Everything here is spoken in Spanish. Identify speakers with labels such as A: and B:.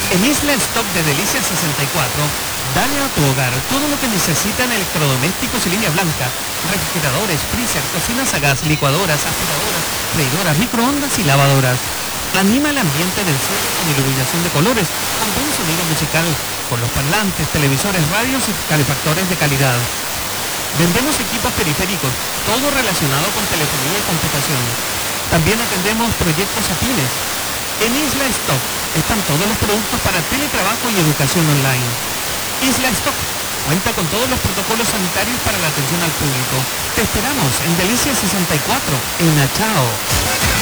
A: En Isla Stock de Delicia 64, dale a tu hogar todo lo que necesitan electrodomésticos y línea blanca, refrigeradores, freezer, cocinas a gas, licuadoras, aspiradoras, freidoras, microondas y lavadoras. Anima el ambiente del cielo con iluminación de colores, con buen sonido musical, con los parlantes, televisores, radios y calefactores de calidad. Vendemos equipos periféricos, todo relacionado con telefonía y computación. También atendemos proyectos afines. En Isla Stock están todos los productos para teletrabajo y educación online. Isla Stock cuenta con todos los protocolos sanitarios para la atención al público. Te esperamos en Delicia 64, en Achao.